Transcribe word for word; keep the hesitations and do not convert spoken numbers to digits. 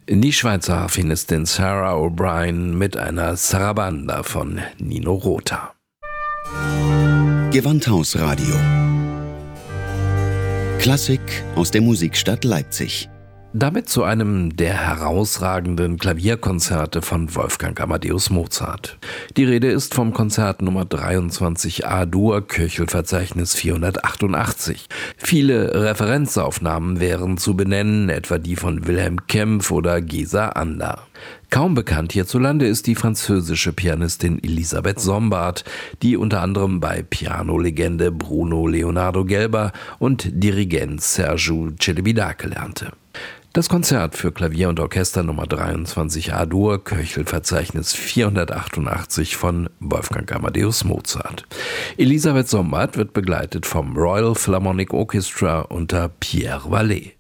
Die Schweizer Harfenistin Sarah O'Brien mit einer Sarabanda von Nino Rota. Gewandhausradio. Klassik aus der Musikstadt Leipzig. Damit zu einem der herausragenden Klavierkonzerte von Wolfgang Amadeus Mozart. Die Rede ist vom Konzert Nummer dreiundzwanzig A-Dur, Köchelverzeichnis vierhundertachtundachtzig. Viele Referenzaufnahmen wären zu benennen, etwa die von Wilhelm Kempff oder Gesa Ander. Kaum bekannt hierzulande ist die französische Pianistin Elisabeth Sombart, die unter anderem bei Pianolegende Bruno Leonardo Gelber und Dirigent Sergiu Celibidache lernte. Das Konzert für Klavier und Orchester Nummer dreiundzwanzig A-Dur, Köchelverzeichnis vierhundertachtundachtzig von Wolfgang Amadeus Mozart. Elisabeth Sombart wird begleitet vom Royal Philharmonic Orchestra unter Pierre Vallet.